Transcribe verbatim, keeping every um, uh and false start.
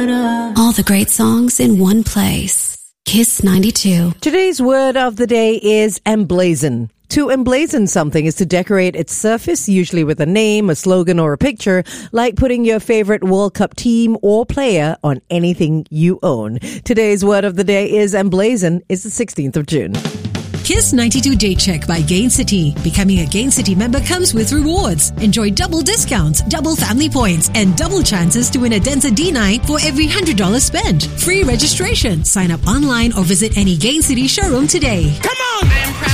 All the great songs in one place. Kiss ninety-two. Today's word of the day is emblazon. To emblazon something is to decorate its surface, usually with a name, a slogan, or a picture, like putting your favorite World Cup team or player on anything you own. Today's word of the day is emblazon. It's the sixteenth of June. Kiss ninety-two Date Check by Gain City. Becoming a Gain City member comes with rewards. Enjoy double discounts, double family points, and double chances to win a Denza D nine for every one hundred dollars spent. Free registration. Sign up online or visit any Gain City showroom today. Come on!